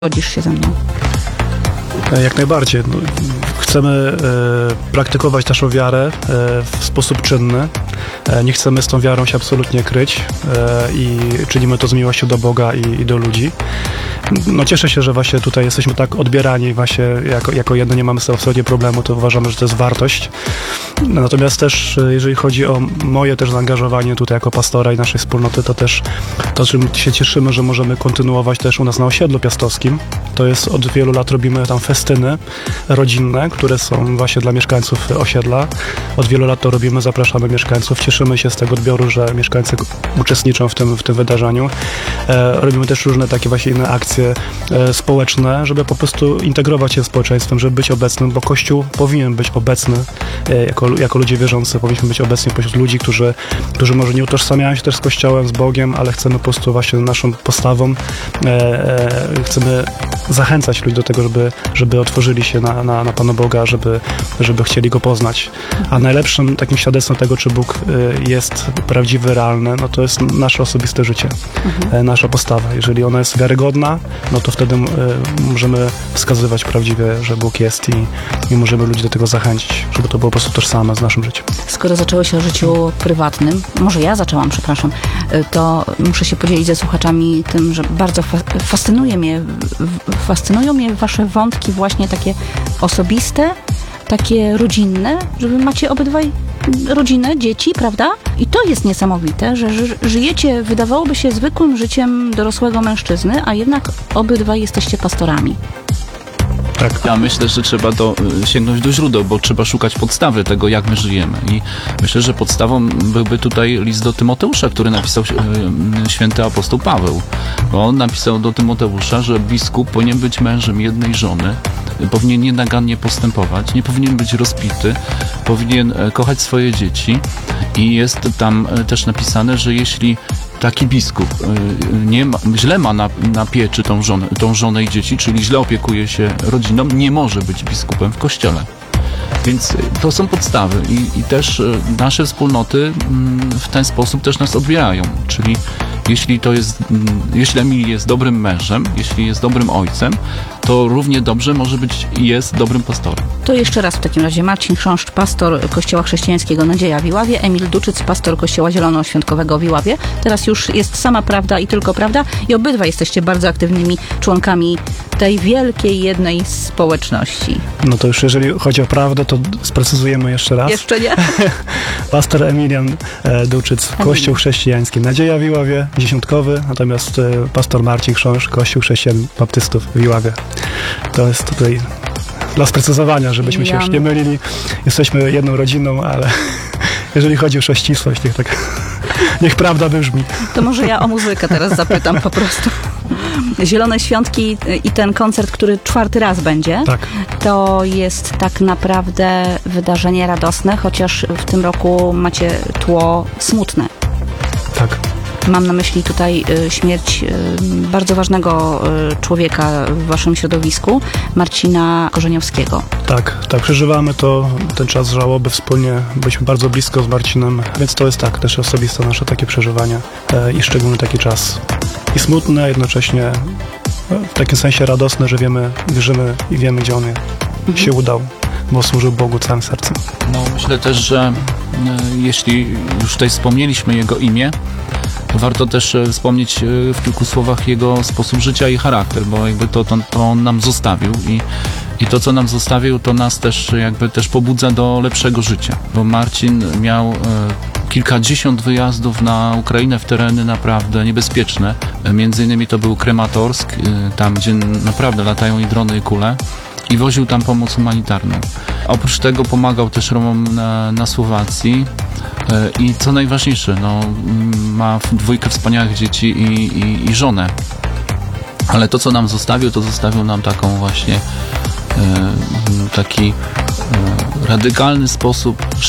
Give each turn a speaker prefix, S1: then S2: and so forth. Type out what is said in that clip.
S1: Zgodzisz się ze mną?
S2: Jak najbardziej. No, chcemy praktykować naszą wiarę w sposób czynny. Nie chcemy z tą wiarą się absolutnie kryć i czynimy to z miłością do Boga i do ludzi. No, cieszę się, że właśnie tutaj jesteśmy tak odbierani właśnie jako jedno, nie mamy z tym absolutnie problemu, to uważamy, że to jest wartość. Natomiast też, jeżeli chodzi o moje też zaangażowanie tutaj jako pastora i naszej wspólnoty, to też to, czym się cieszymy, że możemy kontynuować też u nas na osiedlu piastowskim. To jest od wielu lat robimy tam festyny rodzinne, które są właśnie dla mieszkańców osiedla. Od wielu lat to robimy, zapraszamy mieszkańców. Cieszymy się z tego odbioru, że mieszkańcy uczestniczą w tym wydarzeniu. Robimy też różne takie właśnie inne akcje społeczne, żeby po prostu integrować się z społeczeństwem, żeby być obecnym, bo Kościół powinien być obecny jako ludzie wierzący, powinniśmy być obecni pośród ludzi, którzy może nie utożsamiają się też z Kościołem, z Bogiem, ale chcemy po prostu właśnie naszą postawą chcemy zachęcać ludzi do tego, żeby otworzyli się na Pana Boga, żeby chcieli Go poznać. A najlepszym takim świadectwem tego, czy Bóg jest prawdziwy, realny, no to jest nasze osobiste życie, nasza postawa. Jeżeli ona jest wiarygodna, no to wtedy możemy wskazywać prawdziwie, że Bóg jest i możemy ludzi do tego zachęcić, żeby to było po prostu tożsame z naszym życiem.
S1: Skoro zaczęłeś o życiu prywatnym, może ja zaczęłam, przepraszam, to muszę się podzielić ze słuchaczami tym, że bardzo fascynują mnie wasze wątki właśnie takie osobiste, takie rodzinne, że wy macie obydwaj rodzinę, dzieci, prawda? I to jest niesamowite, że żyjecie, wydawałoby się, zwykłym życiem dorosłego mężczyzny, a jednak obydwaj jesteście pastorami.
S2: Tak.
S3: Ja myślę, że trzeba sięgnąć do źródeł, bo trzeba szukać podstawy tego, jak my żyjemy. I myślę, że podstawą byłby tutaj list do Tymoteusza, który napisał święty apostoł Paweł. Bo on napisał do Tymoteusza, że biskup powinien być mężem jednej żony, powinien nienagannie postępować, nie powinien być rozpity, powinien kochać swoje dzieci. I jest tam też napisane, że jeśli taki biskup źle ma na pieczy tą żonę i dzieci, czyli źle opiekuje się rodziną, nie może być biskupem w kościele. Więc to są podstawy i też nasze wspólnoty w ten sposób też nas odbierają. Czyli jeśli Emil jest dobrym mężem, jeśli jest dobrym ojcem, to równie dobrze może być i jest dobrym pastorem.
S1: To jeszcze raz w takim razie Marcin Chrząszcz, pastor Kościoła Chrześcijańskiego Nadzieja w Iławie, Emil Duczyc, pastor Kościoła Zielonoświątkowego w Iławie. Teraz już jest sama prawda i tylko prawda i obydwaj jesteście bardzo aktywnymi członkami tej wielkiej jednej społeczności.
S2: No to już jeżeli chodzi o prawdę, to sprecyzujemy jeszcze raz.
S1: Jeszcze nie?
S2: Pastor Emilian Duczyc, Kościół Chrześcijański Nadzieja w Iławie, dziesiątkowy, natomiast pastor Marcin Chrząszcz, Kościół Chrześcijan Baptystów w Iławie. To jest tutaj dla sprecyzowania, żebyśmy się już nie mylili. Jesteśmy jedną rodziną, ale jeżeli chodzi o ścisłość, niech prawda wybrzmi.
S1: To może ja o muzykę teraz zapytam po prostu. Zielone Świątki i ten koncert, który 4. raz będzie,
S2: tak.
S1: To jest tak naprawdę wydarzenie radosne, chociaż w tym roku macie tło smutne.
S2: Tak.
S1: Mam na myśli tutaj śmierć bardzo ważnego człowieka w waszym środowisku, Marcina Korzeniowskiego.
S2: Tak, przeżywamy ten czas żałoby wspólnie. Byliśmy bardzo blisko z Marcinem, więc to jest też osobiste nasze takie przeżywanie i szczególny taki czas. I smutne, jednocześnie w takim sensie radosne, że wierzymy i wiemy, gdzie on się udał, bo służył Bogu całym sercem.
S3: No, myślę też, że jeśli już tutaj wspomnieliśmy jego imię, to warto też wspomnieć w kilku słowach jego sposób życia i charakter, bo jakby to on nam zostawił i to, co nam zostawił, to nas też pobudza do lepszego życia, bo Marcin miał kilkadziesiąt wyjazdów na Ukrainę w tereny naprawdę niebezpieczne. Między innymi to był Krematorsk, tam gdzie naprawdę latają i drony i kule, i woził tam pomoc humanitarną. Oprócz tego pomagał też Romom na Słowacji i co najważniejsze, ma 2 wspaniałych dzieci i żonę. Ale to, co nam zostawił, to zostawił nam taką właśnie taki radykalny sposób